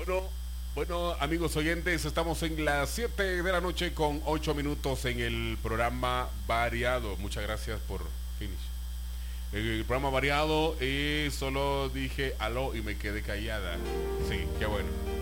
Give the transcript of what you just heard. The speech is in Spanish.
Bueno, amigos oyentes, estamos en las 7 de la noche con 8 minutos en el programa variado. Muchas gracias por finish. El programa variado y solo dije aló y me quedé callada. Sí, qué bueno.